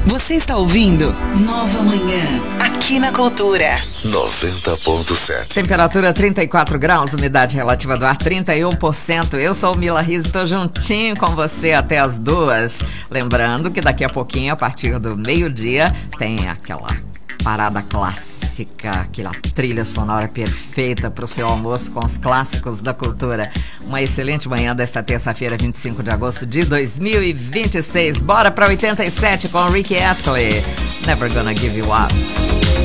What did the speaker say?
Você está ouvindo Nova Manhã, aqui na Cultura. 90.7. Temperatura 34 graus, umidade relativa do ar 31%. Eu sou o Mila Riz e estou juntinho com você até as 2. Lembrando que daqui a pouquinho, a partir do meio-dia, tem aquela parada clássica, aquela trilha sonora perfeita para o seu almoço com os clássicos da cultura. Uma excelente manhã desta terça-feira, 25 de agosto de 2026. Bora para 87 com Ricky Astley. Never Gonna Give You Up.